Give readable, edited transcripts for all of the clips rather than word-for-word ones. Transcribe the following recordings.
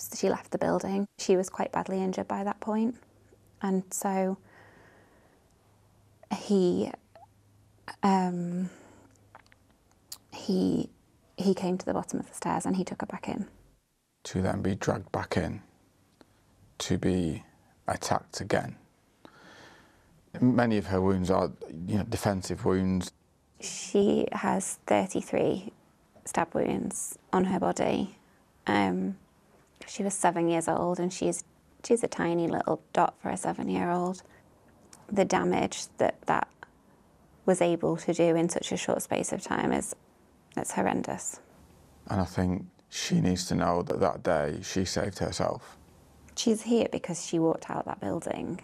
she left the building. She was quite badly injured by that point, and so he came to the bottom of the stairs and he took her back in. To then be dragged back in, to be attacked again. Many of her wounds are, defensive wounds. She has 33 stab wounds on her body. She was 7 years old, and she's a tiny little dot for a 7-year-old. The damage that was able to do in such a short space of time it's horrendous. And I think she needs to know that that day she saved herself. She's here because she walked out that building.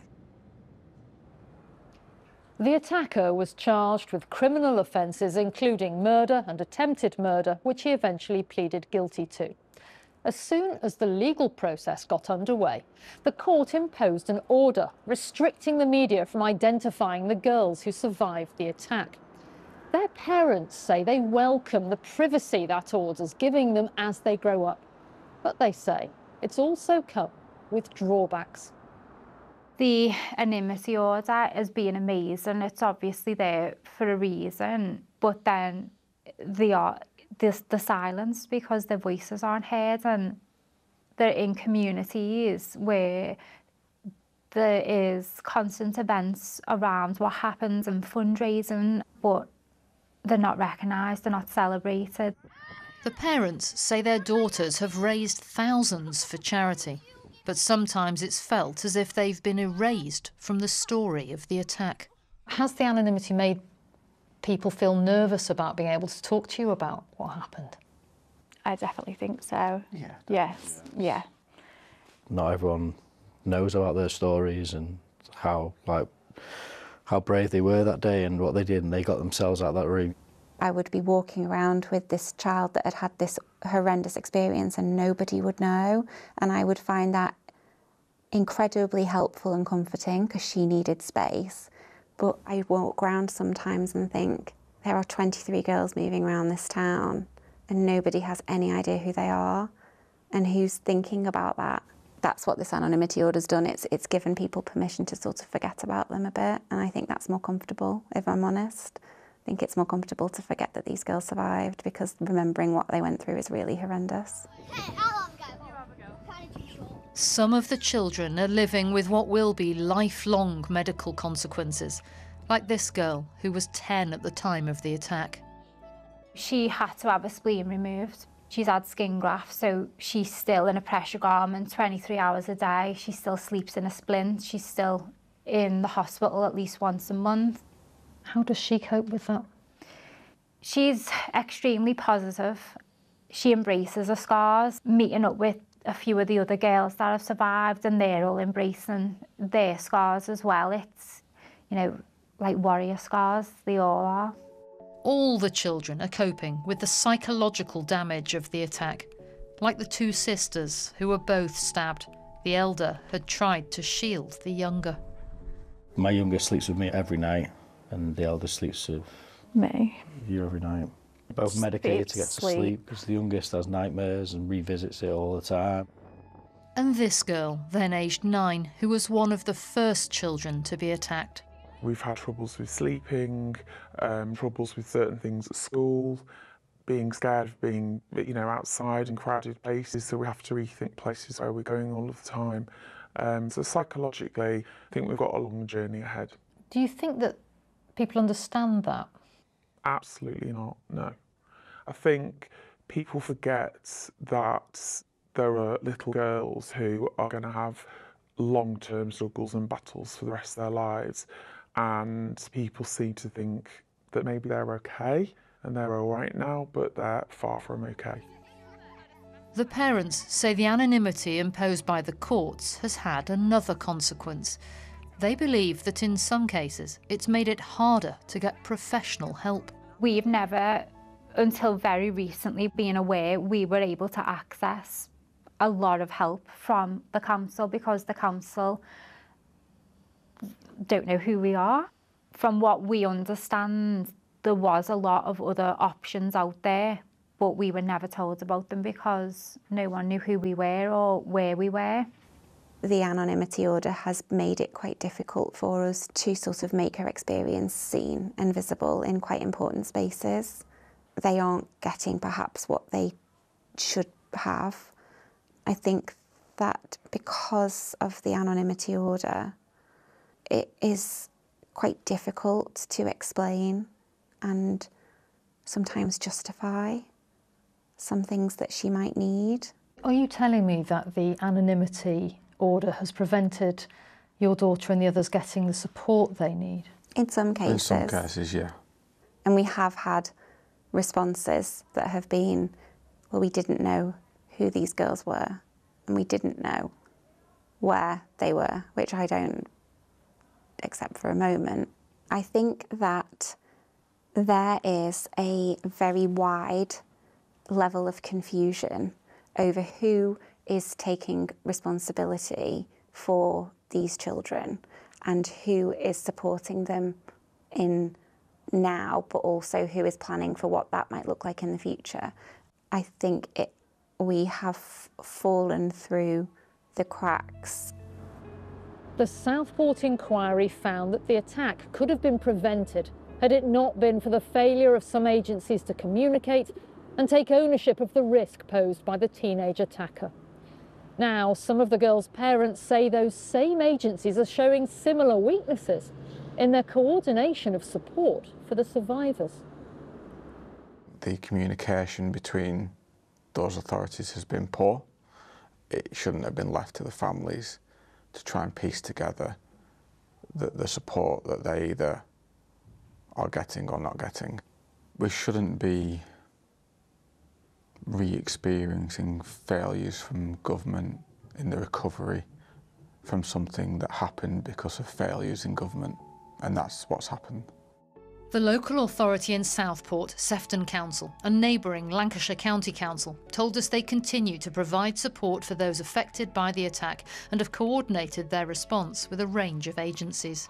The attacker was charged with criminal offences including murder and attempted murder, which he eventually pleaded guilty to. As soon as the legal process got underway, the court imposed an order restricting the media from identifying the girls who survived the attack. Their parents say they welcome the privacy that order's giving them as they grow up. But they say it's also come with drawbacks. The anonymity order has been amazing. It's obviously there for a reason, but then the silence because their voices aren't heard, and they're in communities where there is constant events around what happens and fundraising, but they're not recognised, they're not celebrated. The parents say their daughters have raised thousands for charity, but sometimes it's felt as if they've been erased from the story of the attack. Has the anonymity made people feel nervous about being able to talk to you about what happened? I definitely think so. Yeah. Yes, yeah. Not everyone knows about their stories and how brave they were that day and what they did, and they got themselves out of that room. I would be walking around with this child that had had this horrendous experience and nobody would know, and I would find that incredibly helpful and comforting because she needed space. But I walk around sometimes and think, there are 23 girls moving around this town and nobody has any idea who they are and who's thinking about that. That's what this anonymity order's done. It's given people permission to sort of forget about them a bit, and I think that's more comfortable, if I'm honest. I think it's more comfortable to forget that these girls survived, because remembering what they went through is really horrendous. Some of the children are living with what will be lifelong medical consequences, like this girl who was 10 at the time of the attack. She had to have a spleen removed. She's had skin grafts, so she's still in a pressure garment 23 hours a day. She still sleeps in a splint. She's still in the hospital at least once a month. How does she cope with that? She's extremely positive. She embraces her scars, meeting up with a few of the other girls that have survived, and they're all embracing their scars as well. It's, like warrior scars, they all are. All the children are coping with the psychological damage of the attack, like the two sisters who were both stabbed. The elder had tried to shield the younger. My youngest sleeps with me every night, and the eldest sleeps with me. You every night. Both medicated to get to sleep because the youngest has nightmares and revisits it all the time. And this girl, then aged 9, who was one of the first children to be attacked. We've had troubles with sleeping, troubles with certain things at school, being scared of being, outside in crowded places, so we have to rethink places where we're going all of the time. So psychologically, I think we've got a long journey ahead. Do you think that people understand that? Absolutely not, no. I think people forget that there are little girls who are going to have long-term struggles and battles for the rest of their lives, and people seem to think that maybe they're okay and they're all right now, but they're far from okay. The parents say the anonymity imposed by the courts has had another consequence. They believe that in some cases it's made it harder to get professional help. We've never, until very recently, been aware we were able to access a lot of help from the council, because the council don't know who we are. From what we understand, there was a lot of other options out there but we were never told about them because no one knew who we were or where we were. The anonymity order has made it quite difficult for us to sort of make her experience seen and visible in quite important spaces. They aren't getting perhaps what they should have. I think that because of the anonymity order, it is quite difficult to explain and sometimes justify some things that she might need. Are you telling me that the anonymity order has prevented your daughter and the others getting the support they need? In some cases. In some cases, yeah. And we have had responses that have been, well, we didn't know who these girls were and we didn't know where they were, which I don't accept for a moment. I think that there is a very wide level of confusion over who is taking responsibility for these children and who is supporting them in now, but also who is planning for what that might look like in the future. I think we have fallen through the cracks. The Southport inquiry found that the attack could have been prevented had it not been for the failure of some agencies to communicate and take ownership of the risk posed by the teenage attacker. Now, some of the girls' parents say those same agencies are showing similar weaknesses in their coordination of support for the survivors. The communication between those authorities has been poor. It shouldn't have been left to the families to try and piece together the support that they either are getting or not getting. We shouldn't be re-experiencing failures from government in the recovery from something that happened because of failures in government, and that's what's happened. The local authority in Southport, Sefton Council, and neighbouring Lancashire County Council told us they continue to provide support for those affected by the attack and have coordinated their response with a range of agencies.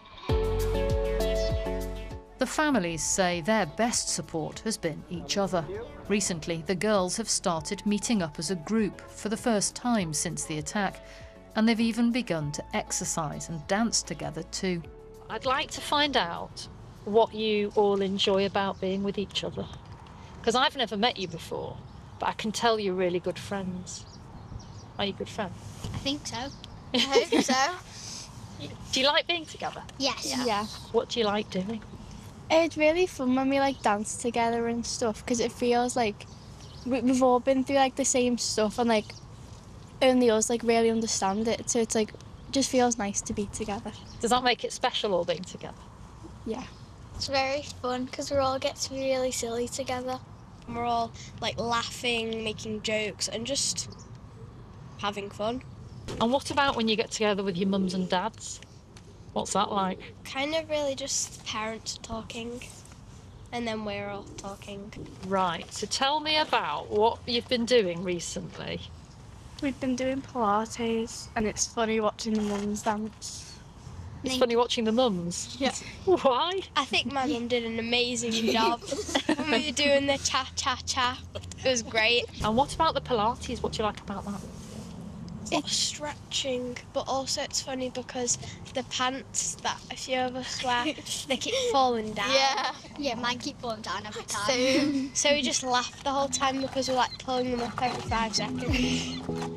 The families say their best support has been each other. Recently, the girls have started meeting up as a group for the first time since the attack, and they've even begun to exercise and dance together too. I'd like to find out what you all enjoy about being with each other. Because I've never met you before, but I can tell you're really good friends. Are you good friends? I think so. I hope so. Do you like being together? Yes. Yeah. What do you like doing? It's really fun when we like dance together and stuff because it feels like we've all been through like the same stuff and like only us like really understand it. So it's like just feels nice to be together. Does that make it special all being together? Yeah. It's very fun because we all get to be really silly together. We're all like laughing, making jokes and just having fun. And what about when you get together with your mums and dads? What's that like? Kind of really just parents talking and then we're all talking. Right, so tell me about what you've been doing recently. We've been doing Pilates and it's funny watching the mums dance. It's funny watching the mums. Yeah. Why? I think my mum did an amazing job when we were doing the cha-cha-cha. It was great. And what about the Pilates? What do you like about that? It's stretching, but also it's funny because the pants that a few of us wear, they keep falling down. Yeah, mine keep falling down every time. So we just laugh the whole time because we're like pulling them up every 5 seconds.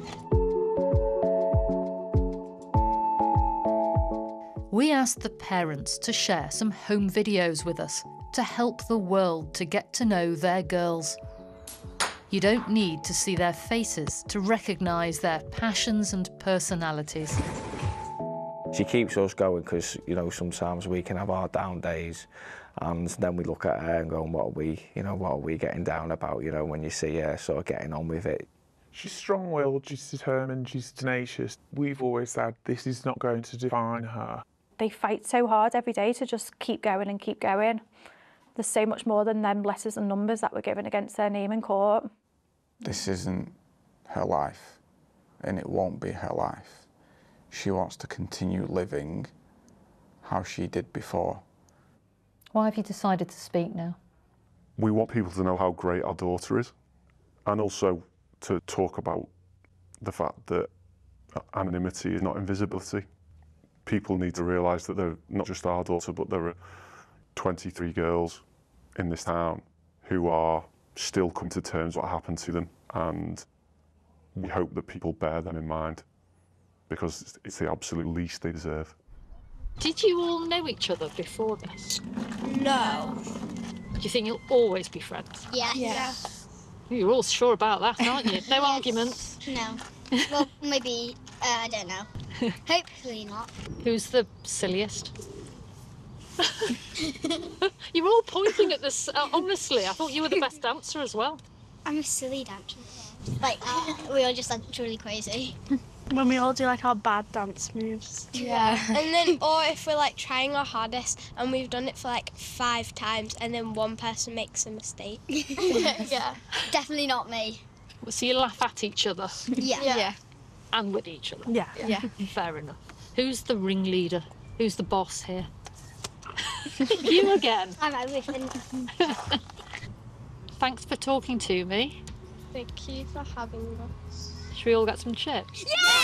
We asked the parents to share some home videos with us to help the world to get to know their girls. You don't need to see their faces to recognise their passions and personalities. She keeps us going because, you know, sometimes we can have our down days and then we look at her and go, what are we getting down about, you know, when you see her sort of getting on with it. She's strong-willed, she's determined, she's tenacious. We've always said this is not going to define her. They fight so hard every day to just keep going and keep going. There's so much more than them letters and numbers that were given against their name in court. This isn't her life, and it won't be her life. She wants to continue living how she did before. Why have you decided to speak now? We want people to know how great our daughter is. and also to talk about the fact that anonymity is not invisibility. People need to realise that they're not just our daughter, but there are 23 girls in this town who are still coming to terms with what happened to them, and we hope that people bear them in mind, because it's the absolute least they deserve. Did you all know each other before this? No. Do you think you'll always be friends? Yeah. Yeah. You're all sure about that, aren't you? No arguments? No. Well, maybe, I don't know. Hopefully not. Who's the silliest? You're all pointing at this. Honestly, I thought you were the best dancer as well. I'm a silly dancer. Like, we all just dance really crazy. When we all do like our bad dance moves. Yeah. And then, or if we're like trying our hardest and we've done it for like 5 times and then one person makes a mistake. Yeah. Definitely not me. So you laugh at each other? Yeah. And with each other? Yeah. Fair enough. Who's the ringleader? Who's the boss here? You again. I'm everything. Thanks for talking to me. Thank you for having us. Should we all get some chips?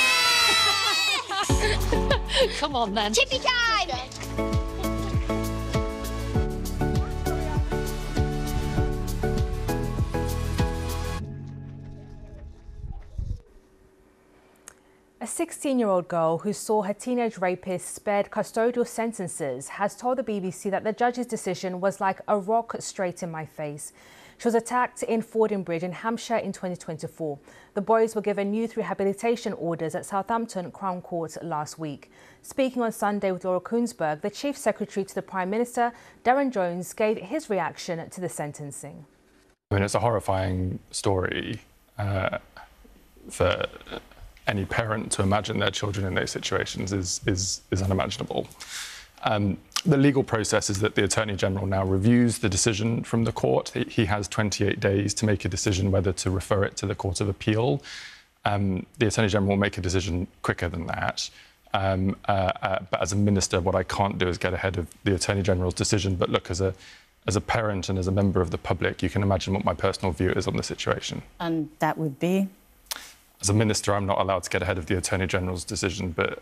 Yeah! Come on then. Chippy time! A 16-year-old girl who saw her teenage rapist spared custodial sentences has told the BBC that the judge's decision was like a rock straight in my face. She was attacked in Fordingbridge in Hampshire in 2024. The boys were given youth rehabilitation orders at Southampton Crown Court last week. Speaking on Sunday with Laura Kuenssberg, the Chief Secretary to the Prime Minister, Darren Jones, gave his reaction to the sentencing. I mean, it's a horrifying story for any parent to imagine their children in those situations is unimaginable. The legal process is that the Attorney General now reviews the decision from the court. He has 28 days to make a decision whether to refer it to the Court of Appeal. The Attorney General will make a decision quicker than that. But as a minister, what I can't do is get ahead of the Attorney General's decision. But look, as a parent and as a member of the public, you can imagine what my personal view is on the situation. And that would be? As a minister, I'm not allowed to get ahead of the Attorney General's decision, but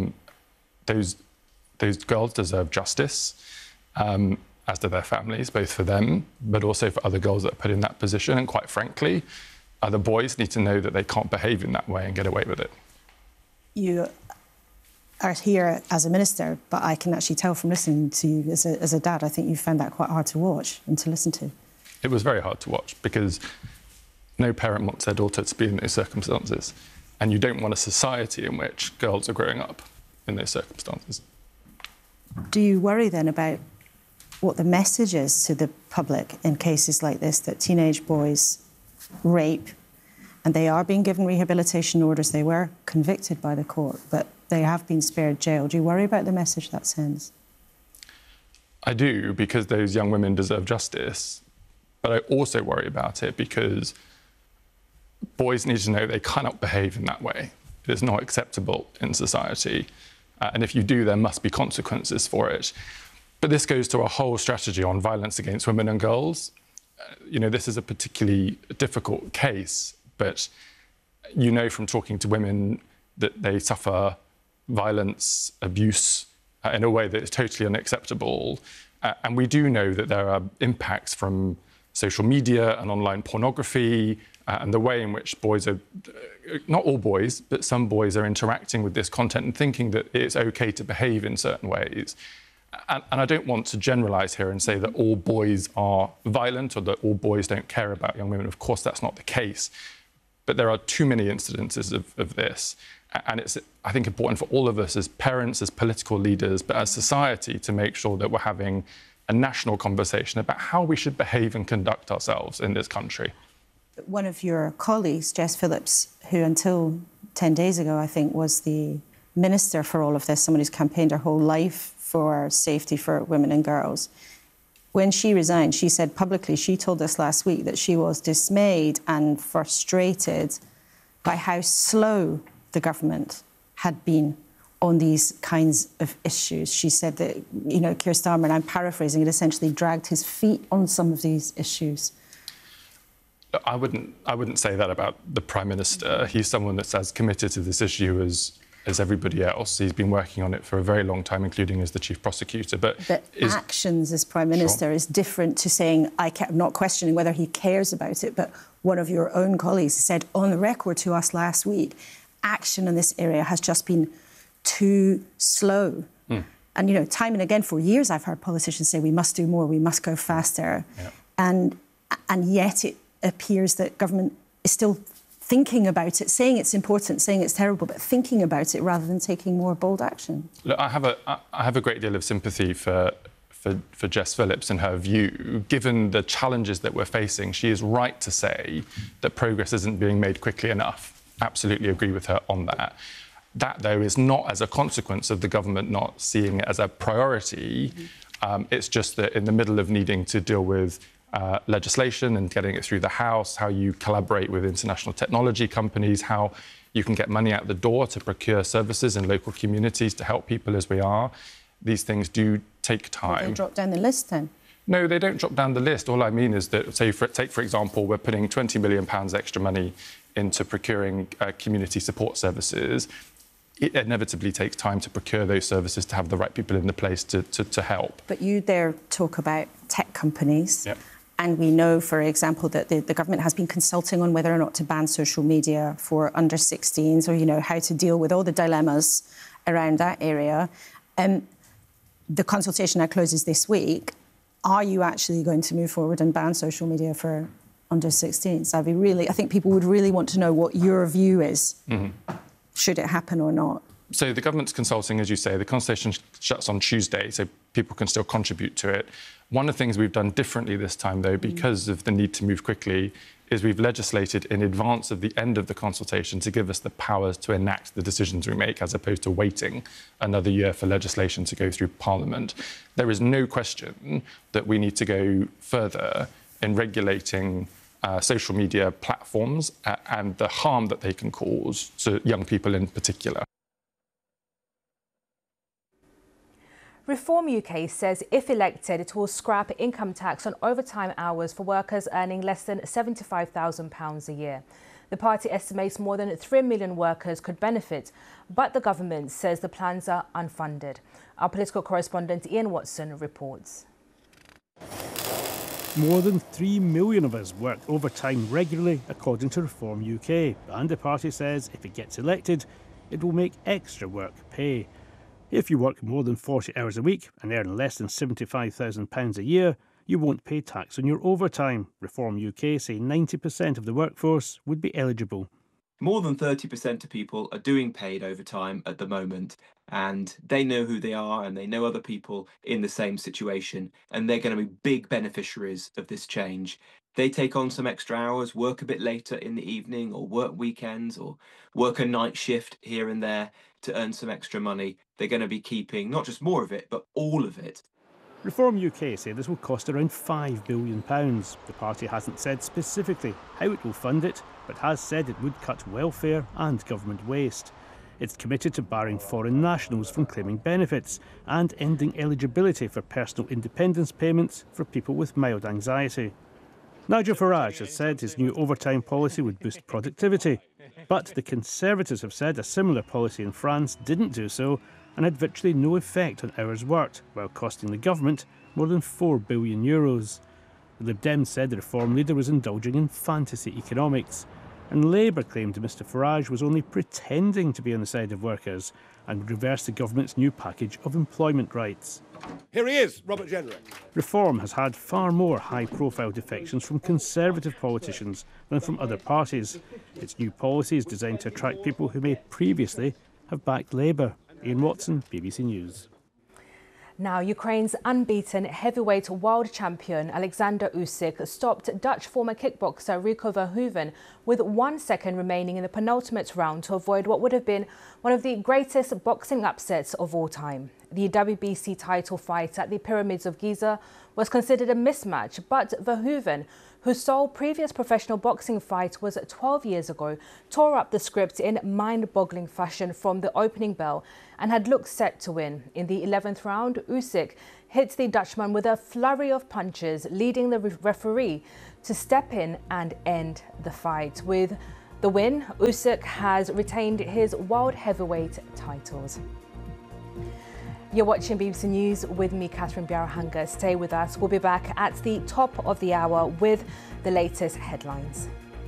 those girls deserve justice, as do their families, both for them, but also for other girls that are put in that position. And quite frankly, other boys need to know that they can't behave in that way and get away with it. You are here as a minister, but I can actually tell from listening to you as a dad, I think you found that quite hard to watch and to listen to. It was very hard to watch because no parent wants their daughter to be in those circumstances. And you don't want a society in which girls are growing up in those circumstances. Do you worry then about what the message is to the public in cases like this, that teenage boys rape and they are being given rehabilitation orders? They were convicted by the court, but they have been spared jail. Do you worry about the message that sends? I do, because those young women deserve justice. But I also worry about it because boys need to know they cannot behave in that way. It is not acceptable in society. And if you do, there must be consequences for it. But this goes to a whole strategy on violence against women and girls. You know, this is a particularly difficult case, but you know from talking to women that they suffer violence, abuse in a way that is totally unacceptable. And we do know that there are impacts from social media and online pornography and the way in which boys are, not all boys, but some boys are interacting with this content and thinking that it's okay to behave in certain ways. And I don't want to generalise here and say that all boys are violent or that all boys don't care about young women. Of course, that's not the case. But there are too many incidences of this. And it's, I think, important for all of us as parents, as political leaders, but as society to make sure that we're having a national conversation about how we should behave and conduct ourselves in this country. One of your colleagues, Jess Phillips, who until 10 days ago, I think, was the minister for all of this, someone who's campaigned her whole life for safety for women and girls. When she resigned, she said publicly, she told us last week that she was dismayed and frustrated by how slow the government had been on these kinds of issues. She said that, you know, Keir Starmer, and I'm paraphrasing, had essentially dragged his feet on some of these issues. I wouldn't say that about the Prime Minister. He's someone that's as committed to this issue as everybody else. He's been working on it for a very long time, including as the Chief Prosecutor. But actions as Prime Minister is different to saying, I'm not questioning whether he cares about it, but one of your own colleagues said on the record to us last week, action in this area has just been too slow. And, you know, time and again for years I've heard politicians say we must do more, we must go faster. And yet it appears that government is still thinking about it, saying it's important, saying it's terrible, but thinking about it rather than taking more bold action. Look, I have a great deal of sympathy for Jess Phillips and her view. Given the challenges that we're facing, she is right to say that progress isn't being made quickly enough. Absolutely agree with her on that. That, though, is not as a consequence of the government not seeing it as a priority. It's just that in the middle of needing to deal with legislation and getting it through the House, how you collaborate with international technology companies, how you can get money out the door to procure services in local communities to help people as we are. These things do take time. They drop down the list then? No, they don't drop down the list. All I mean is that, take for example, we're putting £20 million extra money into procuring community support services. It inevitably takes time to procure those services, to have the right people in the place to help. But you there talk about tech companies. And we know, for example, that the government has been consulting on whether or not to ban social media for under 16s, or, you know, how to deal with all the dilemmas around that area. The consultation now closes this week. Are you actually going to move forward and ban social media for under 16s? I think people would really want to know what your view is. Should it happen or not? So the government's consulting, as you say. The consultation shuts on Tuesday, so people can still contribute to it. One of the things we've done differently this time, though, because of the need to move quickly, is we've legislated in advance of the end of the consultation to give us the powers to enact the decisions we make, as opposed to waiting another year for legislation to go through Parliament. There is no question that we need to go further in regulating social media platforms and the harm that they can cause to young people in particular. Reform UK says if elected, it will scrap income tax on overtime hours for workers earning less than £75,000 a year. The party estimates more than 3 million workers could benefit, but the government says the plans are unfunded. Our political correspondent Ian Watson reports. More than 3 million of us work overtime regularly, according to Reform UK, and the party says if it gets elected, it will make extra work pay. If you work more than 40 hours a week and earn less than £75,000 a year, you won't pay tax on your overtime. Reform UK say 90% of the workforce would be eligible. More than 30% of people are doing paid overtime at the moment, and they know who they are and they know other people in the same situation, and they're going to be big beneficiaries of this change. They take on some extra hours, work a bit later in the evening, or work weekends, or work a night shift here and there to earn some extra money. They're going to be keeping not just more of it, but all of it. Reform UK say this will cost around £5 billion. The party hasn't said specifically how it will fund it, but has said it would cut welfare and government waste. It's committed to barring foreign nationals from claiming benefits and ending eligibility for personal independence payments for people with mild anxiety. Nigel Farage has said his new overtime policy would boost productivity, but the Conservatives have said a similar policy in France didn't do so and had virtually no effect on hours worked, while costing the government more than €4 billion. The Lib Dems said the Reform leader was indulging in fantasy economics, and Labour claimed Mr Farage was only pretending to be on the side of workers and would reverse the government's new package of employment rights. Here he is, Robert Jenrick. Reform has had far more high-profile defections from Conservative politicians than from other parties. Its new policy is designed to attract people who may previously have backed Labour. Ian Watson, BBC News. Now, Ukraine's unbeaten heavyweight world champion Alexander Usyk stopped Dutch former kickboxer Rico Verhoeven with 1 second remaining in the penultimate round to avoid what would have been one of the greatest boxing upsets of all time. The WBC title fight at the Pyramids of Giza was considered a mismatch, but Verhoeven, whose sole previous professional boxing fight was 12 years ago, tore up the script in mind-boggling fashion from the opening bell and had looked set to win. In the 11th round, Usyk hit the Dutchman with a flurry of punches, leading the referee to step in and end the fight. With the win, Usyk has retained his world heavyweight titles. You're watching BBC News with me, Catherine Biarahanga. Stay with us. We'll be back at the top of the hour with the latest headlines.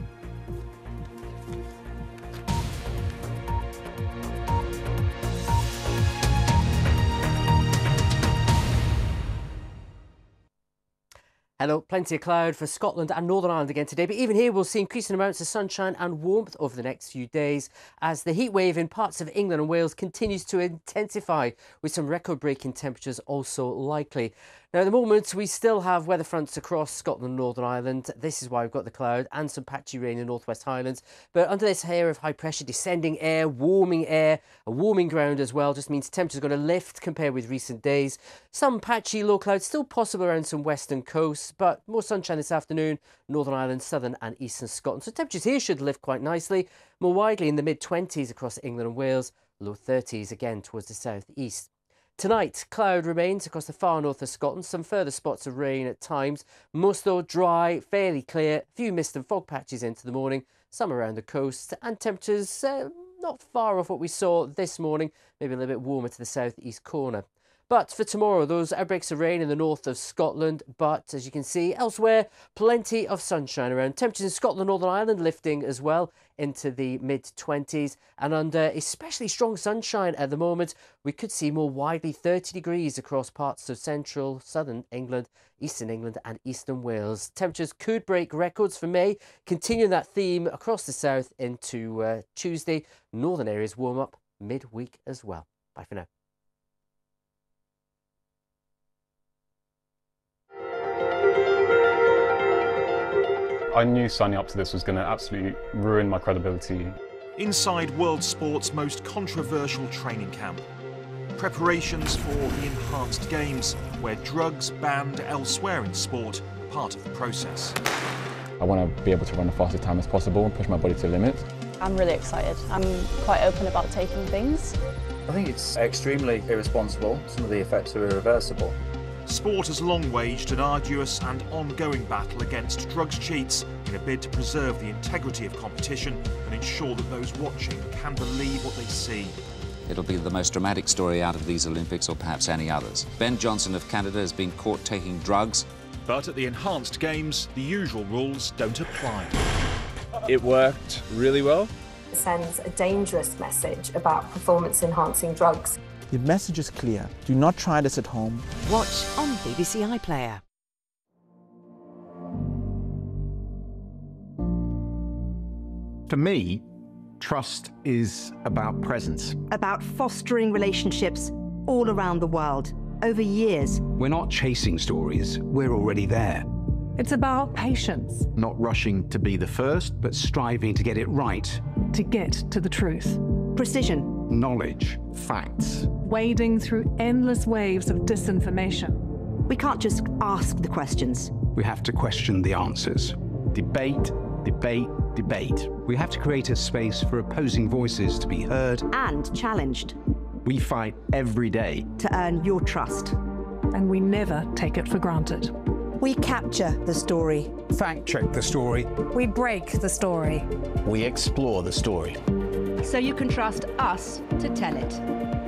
Hello, plenty of cloud for Scotland and Northern Ireland again today, but even here we'll see increasing amounts of sunshine and warmth over the next few days as the heat wave in parts of England and Wales continues to intensify, with some record-breaking temperatures also likely. Now, at the moment, we still have weather fronts across Scotland and Northern Ireland. This is why we've got the cloud and some patchy rain in the North West Highlands. But under this air of high pressure, descending air, a warming ground as well, just means temperatures are going to lift compared with recent days. Some patchy low clouds still possible around some western coasts, but more sunshine this afternoon, Northern Ireland, southern and eastern Scotland. So temperatures here should lift quite nicely, more widely in the mid-20s across England and Wales, low 30s again towards the south-east. Tonight, cloud remains across the far north of Scotland, some further spots of rain at times. Most though dry, fairly clear, a few mist and fog patches into the morning, some around the coast, and temperatures not far off what we saw this morning, maybe a little bit warmer to the south-east corner. But for tomorrow, those outbreaks of rain in the north of Scotland, but as you can see elsewhere, plenty of sunshine around. Temperatures in Scotland and Northern Ireland lifting as well into the mid-20s, and under especially strong sunshine at the moment, we could see more widely 30 degrees across parts of central, southern England, eastern England and eastern Wales. Temperatures could break records for May, continuing that theme across the south into Tuesday. Northern areas warm up midweek as well. Bye for now. I knew signing up to this was going to absolutely ruin my credibility. Inside world sport's most controversial training camp. Preparations for the Enhanced Games, where drugs banned elsewhere in sport are part of the process. I want to be able to run the fastest time as possible and push my body to the limit. I'm really excited. I'm quite open about taking things. I think it's extremely irresponsible. Some of the effects are irreversible. Sport has long waged an arduous and ongoing battle against drugs cheats in a bid to preserve the integrity of competition and ensure that those watching can believe what they see. It'll be the most dramatic story out of these Olympics or perhaps any others. Ben Johnson of Canada has been caught taking drugs. But at the Enhanced Games, the usual rules don't apply. It worked really well. It sends a dangerous message about performance-enhancing drugs. The message is clear. Do not try this at home. Watch on BBC iPlayer. For me, trust is about presence. About fostering relationships all around the world, over years. We're not chasing stories, we're already there. It's about patience. Not rushing to be the first, but striving to get it right. To get to the truth. Precision. Knowledge. Facts. Wading through endless waves of disinformation. We can't just ask the questions. We have to question the answers. Debate, debate, debate. We have to create a space for opposing voices to be heard and challenged. We fight every day to earn your trust. And we never take it for granted. We capture the story. Fact check the story. We break the story. We explore the story. So you can trust us to tell it.